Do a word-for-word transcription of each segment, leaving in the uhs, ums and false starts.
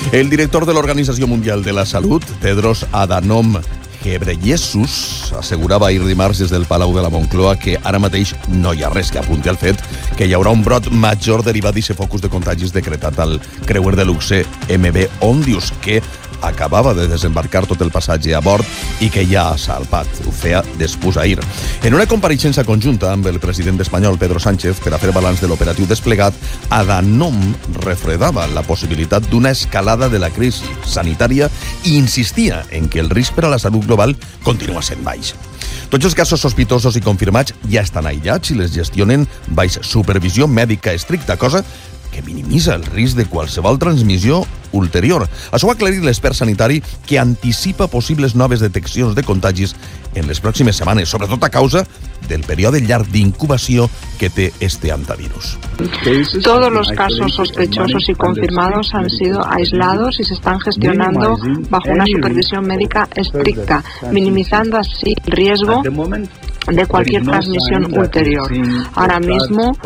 El director de l'Organització Mundial de la Salut, Tedros Adhanom Ghebreyesus, assegurava ahir dimarts des del Palau de la Moncloa que ara mateix no hi ha res que apunti al fet que hi haurà un brot major derivat d'aquest focus de contagis decretat al creuer de luxe M V Ondius, que acabava de desembarcar tot el passatge a bord i que ja ha salpat. Ho feia després ahir. En una compareixença conjunta amb el president espanyol Pedro Sánchez per a fer balanç de l'operatiu desplegat, Adhanom refredava la possibilitat d'una escalada de la crisi sanitària i insistia en que el risc per a la salut global continua sent baix. Tots els casos sospitosos i confirmats ja estan aïllats i les gestionen baix supervisió mèdica estricta, cosa que minimitza el risc de qualsevol transmissió ulterior. Això ho ha aclarit l'expert sanitari que anticipa possibles noves deteccions de contagis en les pròximes setmanes, sobretot a causa del període llarg d'incubació que té este antivirus. Todos los casos sospechosos y confirmados han sido aislados y se están gestionando bajo una supervisión médica estricta, minimizando así el riesgo de cualquier transmisión ulterior. Ahora mismo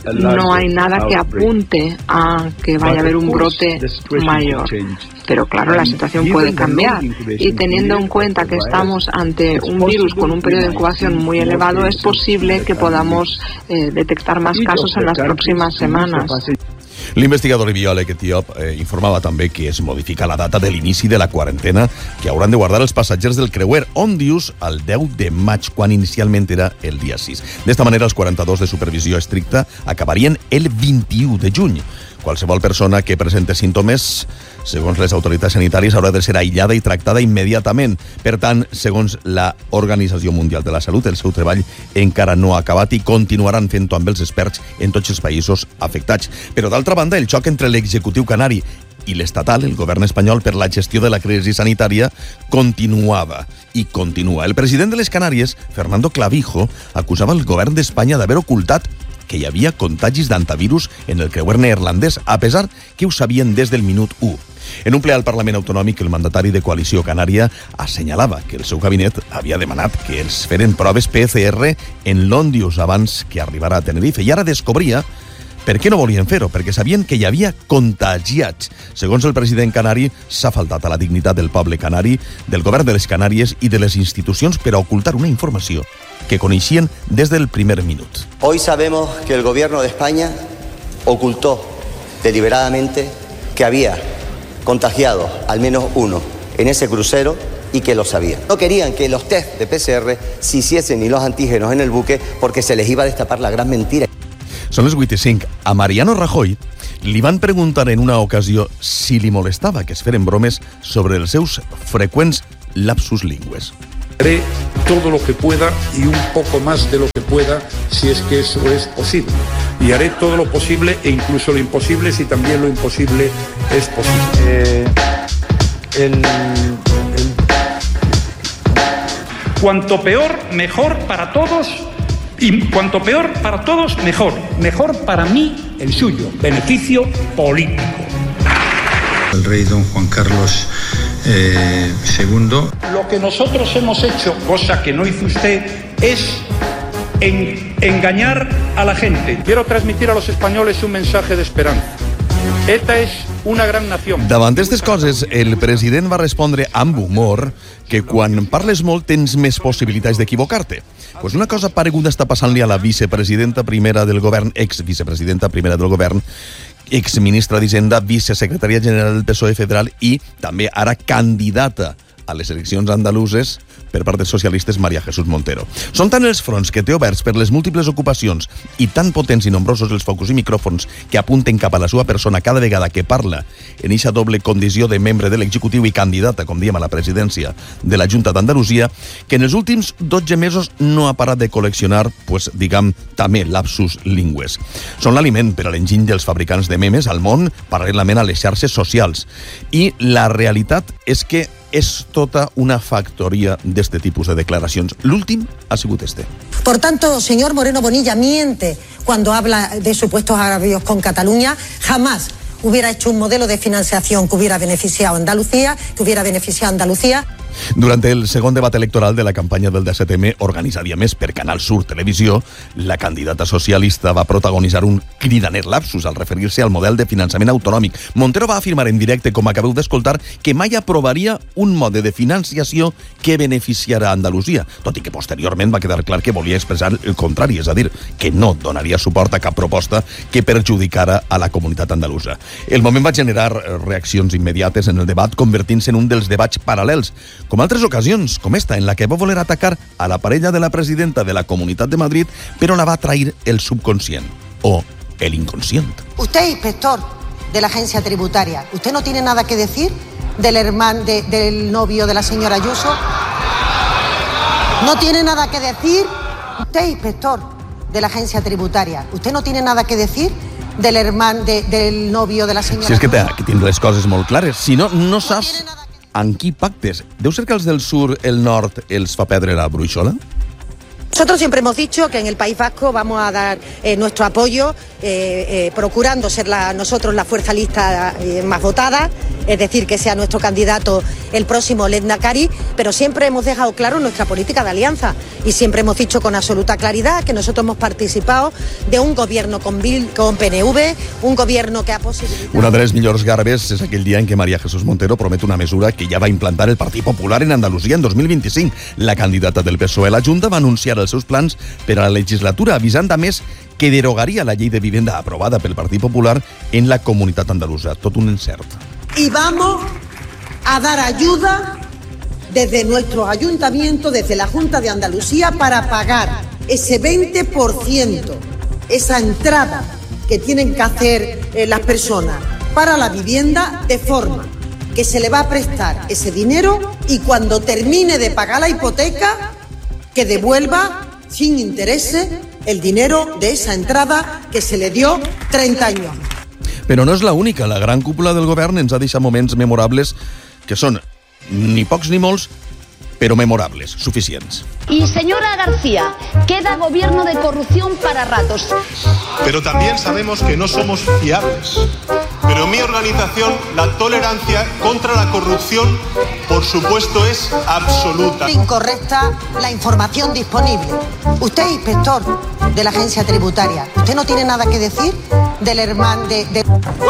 no hay nada que apunte a que vaya a haber un brote mayor. Pero claro, la situación puede cambiar y teniendo en cuenta que estamos ante un virus con un periodo de incubación muy elevado, es posible que podamos eh, detectar más casos en las próximas semanas. L'investigador i biòleg etíop eh, informava també que es modifica la data de l'inici de la quarantena que hauran de guardar els passatgers del creuer Ondius al deu de maig, quan inicialment era el dia sis. D'esta manera, els quaranta-dos de supervisió estricta acabarien el vint-i-u de juny. Qualsevol persona que presente símptomes, segons les autoritats sanitàries, haurà de ser aïllada i tractada immediatament. Per tant, segons la Organització Mundial de la Salut, el seu treball encara no ha acabat i continuaran fent-ho amb els experts en tots els països afectats. Però, d'altra banda, el xoc entre l'executiu canari i l'estatal, el govern espanyol, per la gestió de la crisi sanitària, continuava i continua. El president de les Canàries, Fernando Clavijo, acusava el govern d'Espanya d'haver ocultat que hi havia contagis d'antivirus en el creuer neerlandès, a pesar que ho sabien des del minut u. En un ple al Parlament Autonòmic, el mandatari de Coalició Canària assenyalava que el seu gabinet havia demanat que els feren proves P C R en l'Ondius abans que arribara a Tenerife, i ara descobria per què no volien fer-ho, perquè sabien que hi havia contagiats. Segons el president canari, s'ha faltat a la dignitat del poble canari, del govern de les Canàries i de les institucions per a ocultar una informació que coneixien des del primer minut. Hoy sabemos que el gobierno de España ocultó deliberadamente que había contagiado al menos uno en ese crucero y que lo sabían. No querían que los test de P C R se hiciesen ni los antígenos en el buque porque se les iba a destapar la gran mentira. Són les vuit i cinc. A Mariano Rajoy li van preguntar en una ocasió si li molestava que es feren bromes sobre els seus freqüents lapsus lingües. Haré todo lo que pueda y un poco más de lo que pueda si es que eso es posible. Y haré todo lo posible e incluso lo imposible si también lo imposible es posible. Eh, el, el... Cuanto peor, mejor para todos. Y cuanto peor para todos, mejor. Mejor para mí, el suyo. Beneficio político. El rey don Juan Carlos eh, segundo. Lo que nosotros hemos hecho, cosa que no hizo usted, es en, engañar a la gente. Quiero transmitir a los españoles un mensaje de esperanza. Esta es una gran nación. Davant d'aquestes coses, el president va respondre amb humor que quan parles molt tens més possibilitats d'equivocar-te. Pues una cosa pareguda està passant-li a la vicepresidenta primera del govern, ex-vicepresidenta primera del govern, exministra d'Hisenda, vicesecretària general del P S O E federal i també ara candidata a les eleccions andaluses per part dels socialistes, María Jesús Montero. Són tant els fronts que té oberts per les múltiples ocupacions i tan potents i nombrosos els focus i micròfons que apunten cap a la seva persona cada vegada que parla en eixa doble condició de membre de l'executiu i candidata, com diem, a la presidència de la Junta d'Andalusia, que en els últims dotze mesos no ha parat de col·leccionar, pues, diguem, també lapsus lingües. Són l'aliment per a l'enginy dels fabricants de memes al món, paral·lelament a les xarxes socials. I la realitat és que és tota una factoria d'este tipus de declaracions. L'últim ha sigut este. Por tanto, señor Moreno Bonilla miente cuando habla de supuestos agravios con Cataluña. Jamás hubiera hecho un modelo de financiación que hubiera beneficiado a Andalucía, que hubiera beneficiado a Andalucía. Durant el segon debat electoral de la campanya del disset eme, organitzat a més per Canal Sur Televisió, la candidata socialista va protagonitzar un cridaner lapsus al referir-se al model de finançament autonòmic. Montero va afirmar en directe, com acabeu d'escoltar, que mai aprovaria un mode de financiació que beneficiarà a Andalusia, tot i que posteriorment va quedar clar que volia expressar el contrari, és a dir, que no donaria suport a cap proposta que perjudicara a la comunitat andalusa. El moment va generar reaccions immediates en el debat, convertint-se en un dels debats paral·lels, com altres ocasions, com esta, en la que va voler atacar a la parella de la presidenta de la Comunitat de Madrid, però la va trair el subconscient, o el inconscient. Usted, inspector de la agencia tributaria, ¿usted no tiene nada que decir del hermano, de, del novio de la señora Ayuso? ¿No tiene nada que decir? Usted, inspector de la agencia tributaria, ¿usted no tiene nada que decir del hermano, de, del novio de la señora Si és que, Ayuso? té, que tindre les coses molt clares, si no, no saps amb qui pactes. Deu ser que els del sur, el nord, els fa perdre la bruixola? Nosotros siempre hemos dicho que en el País Vasco vamos a dar eh, nuestro apoyo, eh, eh, procurando ser la, nosotros la fuerza lista eh, más votada, es decir, que sea nuestro candidato el próximo Lehendakari, pero siempre hemos dejado claro nuestra política de alianza y siempre hemos dicho con absoluta claridad que nosotros hemos participado de un gobierno con, Bil, con P N V, un gobierno que ha posibilitado... Una de les millors garbes és aquell dia en què María Jesús Montero promet una mesura que ja va implantar el Partit Popular en Andalusia en dos mil vint-i-cinc. La candidata del P S O E a la Junta va anunciar els seus plans per a la legislatura, avisant a més que derogaria la llei de vivenda aprovada pel Partit Popular en la comunitat andalusa. Tot un encert. Y vamos a dar ayuda desde nuestro ayuntamiento, desde la Junta de Andalucía, para pagar ese veinte por ciento, esa entrada que tienen que hacer eh, las personas para la vivienda, de forma que se le va a prestar ese dinero y cuando termine de pagar la hipoteca, que devuelva sin intereses el dinero de esa entrada que se le dio treinta años. Però no és la única. La gran cúpula del govern ens ha deixat moments memorables que són ni pocs ni molts, pero memorables, suficients. Y señora García, queda gobierno de corrupción para ratos. Pero también sabemos que no somos fiables. Pero en mi organización la tolerancia contra la corrupción, por supuesto, es absoluta. Incorrecta la información disponible. Usted, inspector de la agencia tributaria, ¿usted no tiene nada que decir del hermano de, de,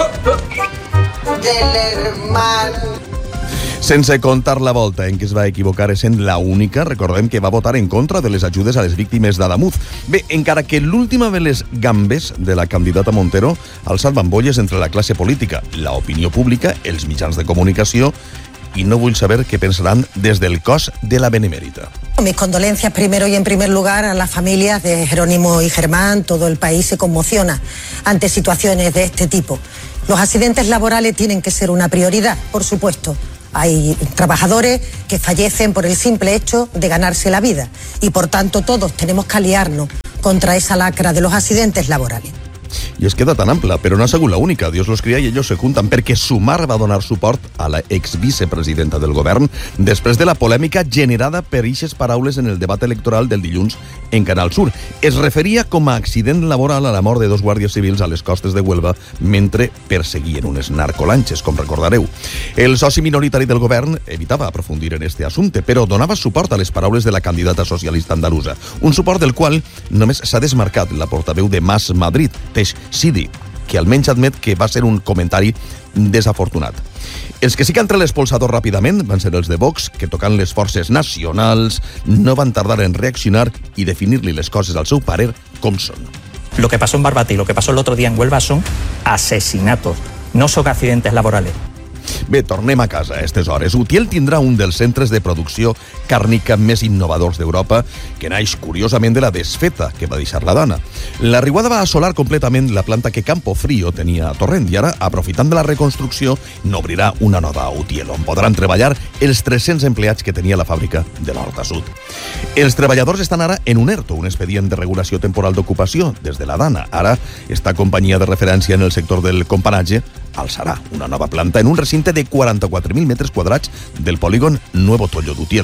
del hermano? Sense contar la volta en què es va equivocar essent la única, recordem que va votar en contra de les ajudes a les víctimes d'Adamuz. Bé, encara que l'última de les gambes de la candidata Montero ha alçat bambolles entre la classe política, la opinió pública, els mitjans de comunicació, y no vull saber qué pensarán desde el cos de la Benemérita. Mis condolencias primero y en primer lugar a las familias de Jerónimo y Germán. Todo el país se conmociona ante situaciones de este tipo. Los accidentes laborales tienen que ser una prioridad, por supuesto. Hay trabajadores que fallecen por el simple hecho de ganarse la vida y por tanto todos tenemos que aliarnos contra esa lacra de los accidentes laborales. I es queda tan ampla, però no ha sigut l'única. Dios los cría i ellos se juntan, perquè Sumar va donar suport a la exvicepresidenta del govern després de la polèmica generada per ixes paraules en el debat electoral del dilluns en Canal Sur. Es referia com a accident laboral a la mort de dos guàrdies civils a les costes de Huelva mentre perseguien unes narcolanxes, com recordareu. El soci minoritari del govern evitava aprofundir en este assumpte, però donava suport a les paraules de la candidata socialista andalusa, un suport del qual només s'ha desmarcat la portaveu de Mas Madrid, Peix Sidi, que almenys admet que va ser un comentari desafortunat. Els que sí que han tret l'expulsador ràpidament van ser els de Vox, que tocant les forces nacionals no van tardar en reaccionar i definir-li les coses al seu parer com són. Lo que pasó en Barbate y lo que pasó el otro día en Huelva son asesinatos, no son accidentes laborales. Bé, tornem a casa a aquestes hores. Utiel tindrà un dels centres de producció càrnica més innovadors d'Europa, que naix curiosament de la desfeta que va deixar la dona. La riuada va assolar completament la planta que Campofrío tenia a Torrent i ara, aprofitant de la reconstrucció, n'obrirà una nova a Utiel, on podran treballar els tres-cents empleats que tenia la fàbrica de nord a sud. Els treballadors estan ara en un ERTO, un expedient de regulació temporal d'ocupació, des de la Dana. Ara, esta companyia de referència en el sector del companatge alçarà una nova planta en un recinte de quaranta-quatre mil metres quadrats del polígon Nuevo Tollo d'Utiel.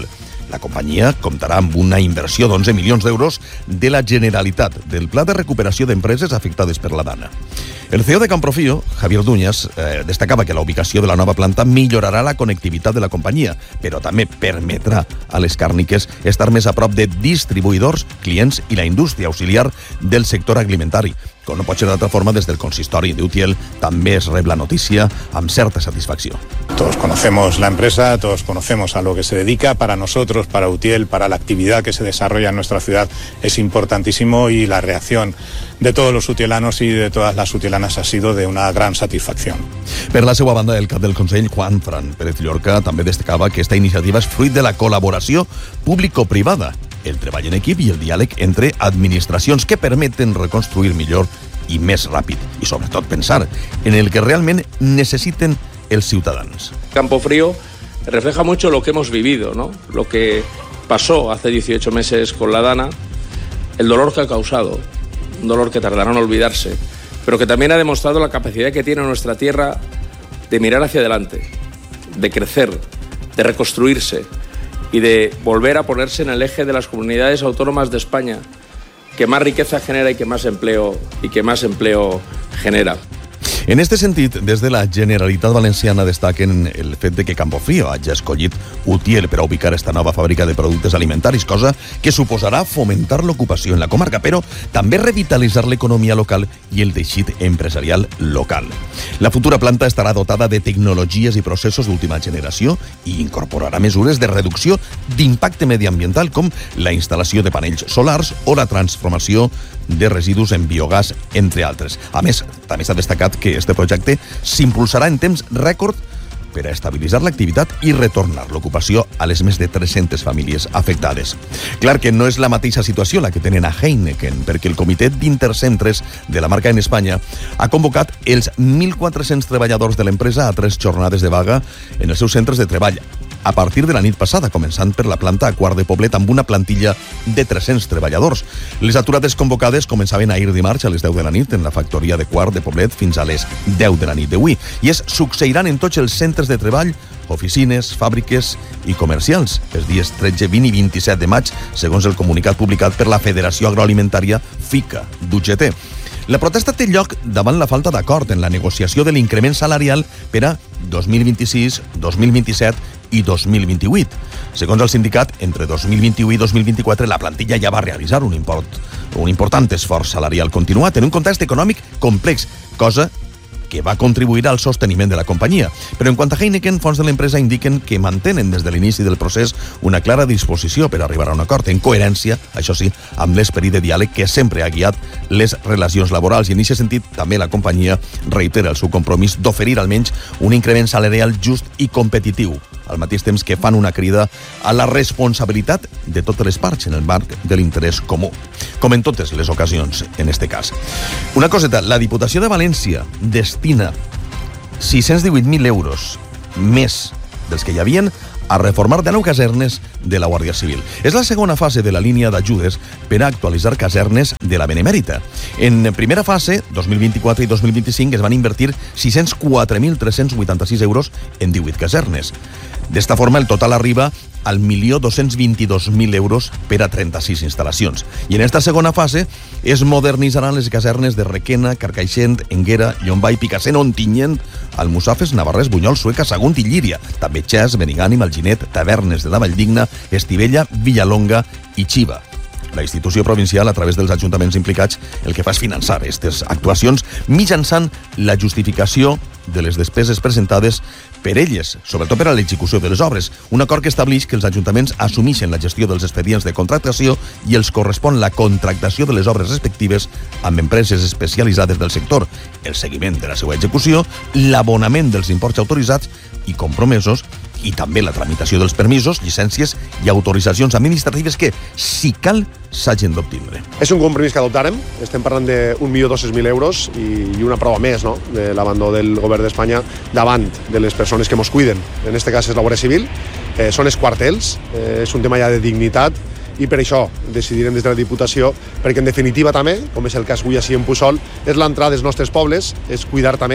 La companyia comptarà amb una inversió d'onze milions d'euros de la Generalitat del Pla de Recuperació d'Empreses afectades per la Dana. El C E O de Camprofio, Javier Duñas, eh, destacava que la ubicació de la nova planta millorarà la connectivitat de la companyia, però també permetrà a les càrniques estar més a prop de distribuïdors, clients i la indústria auxiliar del sector alimentari. Com no pot ser d'altra forma, des del consistori d'Utiel també es rep la notícia amb certa satisfacció. Todos conocemos la empresa, todos conocemos a lo que se dedica. Para nosotros, para Utiel, para la actividad que se desarrolla en nuestra ciudad es importantísimo y la reacción de todos los utielanos y de todas las utielanas ha sido de una gran satisfacción. Per la seva banda, el cap del Consell, Juan Fran Pérez Llorca, també destacava que esta iniciativa és fruit de la col·laboració público-privada, el treball en equip i el diàleg entre administracions que permeten reconstruir millor i més ràpid, i sobretot pensar en el que realment necessiten els ciutadans. Campofrío refleja mucho lo que hemos vivido, ¿no? Lo que pasó hace dieciocho meses con la Dana, el dolor que ha causado, un dolor que tardará en olvidarse, pero que también ha demostrado la capacidad que tiene nuestra tierra de mirar hacia adelante, de crecer, de reconstruirse y de volver a ponerse en el eje de las comunidades autónomas de España que más riqueza genera y que más empleo, y que más empleo genera. En este sentit, des de la Generalitat Valenciana destaquen el fet de que Campofrío hagi escollit Utiel per a ubicar esta nova fàbrica de productes alimentaris, cosa que suposarà fomentar l'ocupació en la comarca, però també revitalitzar l'economia local i el teixit empresarial local. La futura planta estarà dotada de tecnologies i processos d'última generació i incorporarà mesures de reducció d'impacte mediambiental com la instal·lació de panells solars o la transformació de residus en biogàs, entre altres. A més, també s'ha destacat que este projecte s'impulsarà en temps rècord per a estabilitzar l'activitat i retornar l'ocupació a les més de tres-centes famílies afectades. Clar que no és la mateixa situació la que tenen a Heineken, perquè el Comitè d'Intercentres de la marca en Espanya ha convocat els mil quatre-cents treballadors de l'empresa a tres jornades de vaga en els seus centres de treball, a partir de la nit passada, començant per la planta a Quart de Poblet amb una plantilla de tres-cents treballadors. Les aturades convocades començaven ahir dimarts a les deu de la nit en la factoria de Quart de Poblet fins a les deu de la nit d'avui i es succeiran en tots els centres de treball, oficines, fàbriques i comercials els dies tretze, vint i vint-i-set de maig, segons el comunicat publicat per la Federació Agroalimentària FICA d'U G T. La protesta té lloc davant la falta d'acord en la negociació de l'increment salarial per a dos mil vint-i-sis, dos mil vint-i-set i dos mil vint-i-vuit. Segons el sindicat, entre dos mil vint-i-u i dos mil vint-i-quatre la plantilla ja va realitzar un, import, un important esforç salarial continuat en un context econòmic complex, cosa que va contribuir al sosteniment de la companyia. Però en quant a Heineken, fons de l'empresa indiquen que mantenen des de l'inici del procés una clara disposició per arribar a un acord, en coherència, això sí, amb l'esperit de diàleg que sempre ha guiat les relacions laborals. I en aquest sentit, també la companyia reitera el seu compromís d'oferir almenys un increment salarial just i competitiu, al mateix temps que fan una crida a la responsabilitat de totes les parts en el marc de l'interès comú, com en totes les ocasions en este cas. Una coseta, la Diputació de València destina sis-cents divuit mil euros més dels que hi havien a reformar de nou casernes de la Guàrdia Civil. És la segona fase de la línia d'ajudes per a actualitzar casernes de la Benemèrita. En primera fase, dos mil vint-i-quatre i dos mil vint-i-cinc, es van invertir sis-cents quatre mil tres-cents vuitanta-sis euros en divuit casernes. D'esta forma, el total arriba al milió dos-cents vint-i-dos mil euros per a trenta-sis instal·lacions. I en esta segona fase es modernitzaran les casernes de Requena, Carcaixent, Enguera, Llombai, Picassent, Ontinyent, Almussafes, Navarrés, Bunyol, Sueca, Sagunt i Llíria. També Xas, Benigànim, Alginet, Tavernes de la Valldigna, Estivella, Villalonga i Xiva. La institució provincial, a través dels ajuntaments implicats, el que fa és finançar aquestes actuacions mitjançant la justificació de les despeses presentades per elles, sobretot per a l'execució de les obres. Un acord que estableix que els ajuntaments assumeixen la gestió dels expedients de contractació i els correspon la contractació de les obres respectives amb empreses especialitzades del sector, el seguiment de la seva execució, l'abonament dels imports autoritzats i compromesos i també la tramitació dels permisos, llicències i autoritzacions administratives que, si cal, s'hagin d'obtindre. És un compromís que adoptarem. Estem parlant d'un milió dos-cents mil euros i una prova més, no?, de l'abandó del govern d'Espanya davant de les persones que ens cuiden. En aquest cas és la Guàrdia Civil. Eh, són els quartels. Eh, és un tema ja de dignitat i per això decidirem des de la Diputació, perquè en definitiva també, com és el cas avui així en Puçol, és l'entrada dels nostres pobles, és cuidar també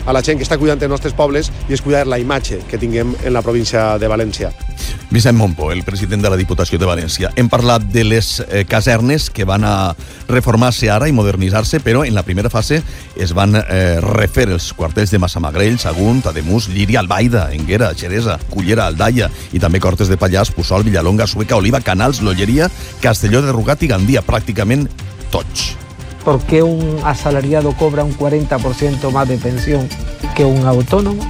a la gent que està cuidant els nostres pobles i és cuidar la imatge que tinguem en la província de València. Vicent Mompó, el president de la Diputació de València. Hem parlat de les eh, casernes que van a reformar-se ara i modernitzar-se, però en la primera fase es van eh, refer els quartels de Massamagrell, Sagunt, Ademús, Llíria, Albaida, Enguera, Xeresa, Cullera, Aldaia i també Cortes de Pallars, Puçol, Villalonga, Sueca, Oliva, Canals, Lolleria, Castelló de Rugat i Gandia, pràcticament tots. ¿Por qué un asalariado cobra un cuarenta por ciento más de pensión que un autónomo?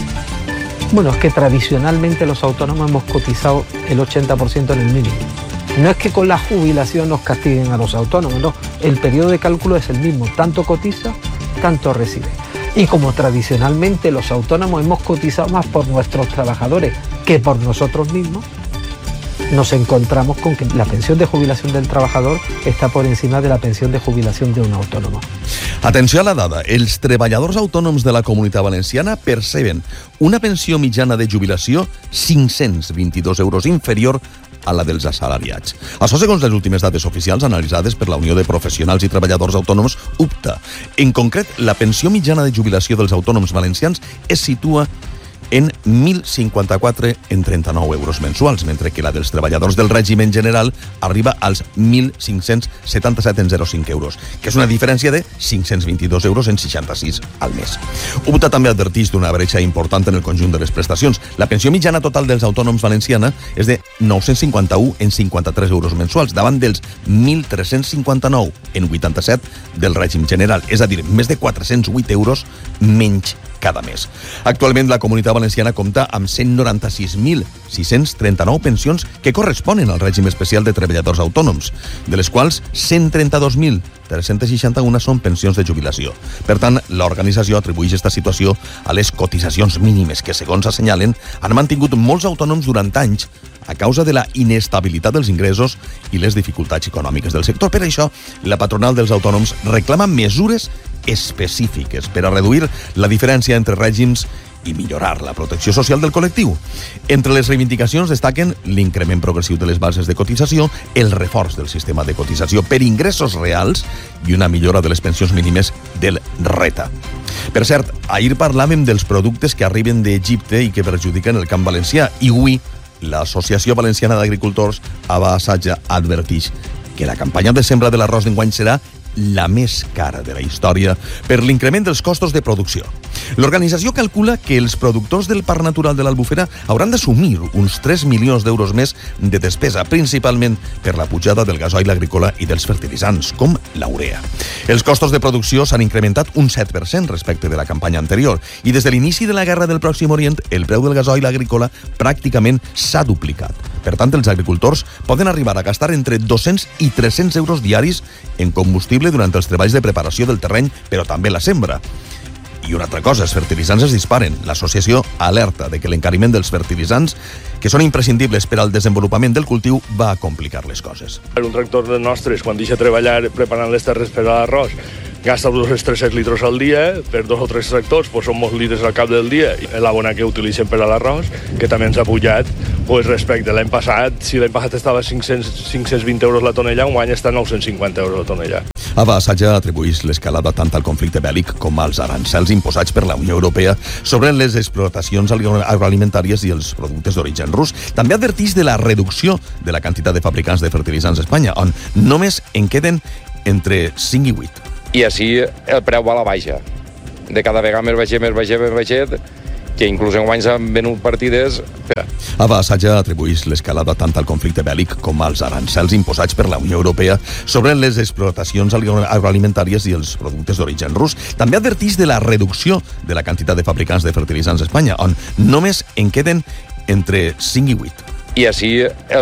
Bueno, es que tradicionalmente los autónomos hemos cotizado el ochenta por ciento en el mínimo. No es que con la jubilación nos castiguen a los autónomos, no. El periodo de cálculo es el mismo, tanto cotiza, tanto recibe. Y como tradicionalmente los autónomos hemos cotizado más por nuestros trabajadores que por nosotros mismos, nos encontramos con que la pensión de jubilación del trabajador está por encima de la pensión de jubilación de un autònom. Atenció a la dada. Els treballadors autònoms de la Comunitat Valenciana perceben una pensió mitjana de jubilació cinc-cents vint-i-dos euros inferior a la dels assalariats. Això segons les últimes dades oficials analitzades per la Unió de Professionals i Treballadors Autònoms, U P T A. En concret, la pensió mitjana de jubilació dels autònoms valencians es situa en mil cinquanta-quatre en trenta-nou euros mensuals, mentre que la dels treballadors del règim en general arriba als mil cinc-cents setanta-set en zero coma cinc euros, que és una diferència de cinc-cents vint-i-dos euros en seixanta-sis al mes. U P T A també adverteix d'una bretxa important en el conjunt de les prestacions. La pensió mitjana total dels autònoms valenciana és de nou-cents cinquanta-u en cinquanta-tres euros mensuals, davant dels mil tres-cents cinquanta-nou en vuitanta-set del règim general, és a dir, més de quatre-cents vuit euros menys cada mes. Actualment la Comunitat Valenciana compta amb cent noranta-sis mil sis-cents trenta-nou pensions que corresponen al règim especial de treballadors autònoms, de les quals cent trenta-dos mil tres-cents seixanta-un són pensions de jubilació. Per tant, l'organització atribueix aquesta situació a les cotitzacions mínimes que, segons assenyalen, han mantingut molts autònoms durant anys a causa de la inestabilitat dels ingressos i les dificultats econòmiques del sector. Per això, la patronal dels autònoms reclama mesures específiques per a reduir la diferència entre règims i millorar la protecció social del col·lectiu. Entre les reivindicacions destaquen l'increment progressiu de les bases de cotització, el reforç del sistema de cotització per ingressos reals i una millora de les pensions mínimes del RETA. Per cert, ahir parlàvem dels productes que arriben d'Egipte i que perjudiquen el camp valencià, i avui l'Associació Valenciana d'Agricultors, Abasatge, adverteix que la campanya de sembra de l'arròs d'enguany serà la més cara de la història per l'increment dels costos de producció. L'organització calcula que els productors del Parc Natural de l'Albufera hauran d'assumir uns tres milions d'euros més de despesa, principalment per la pujada del gasoil agrícola i dels fertilitzants, com la urea. Els costos de producció s'han incrementat un set per cent respecte de la campanya anterior i des de l'inici de la Guerra del Pròxim Orient el preu del gasoil agrícola pràcticament s'ha duplicat. Per tant, els agricultors poden arribar a gastar entre dos-cents i tres-cents euros diaris en combustible durant els treballs de preparació del terreny, però també la sembra. I una altra cosa, els fertilitzants es disparen. L'associació alerta de que l'encariment dels fertilitzants, que són imprescindibles per al desenvolupament del cultiu, va complicar les coses. Un tractor de nostres, quan deixa treballar preparant les terres per a l'arròs, gasta dos o tres litres al dia, per dos o tres tractors pues són molts litres al cap del dia. L'abona que utilitzen per a l'arròs, que també ens ha pujat pues, respecte a l'any passat. Si l'any passat estava a cinc-cents vint euros la tonella, un any està a nou-cents cinquanta euros la tonella. Abasatge atribueix l'escalada tant al conflicte bèl·lic com als arancels imposats per la Unió Europea sobre les explotacions agroalimentàries i els productes d'origen rus. També adverteix de la reducció de la quantitat de fabricants de fertilitzants a Espanya, on només en queden entre cinc i vuit. I així el preu va a la baixa. De cada vegada més baixet, més baixet, més baixet, que inclús en guanys han venut partides. Abasatge atribueix l'escalada tant al conflicte bèl·lic com als arancels imposats per la Unió Europea sobre les explotacions agroalimentàries i els productes d'origen rus. També adverteix de la reducció de la quantitat de fabricants de fertilitzants a Espanya, on només en queden entre cinc i vuit. I així el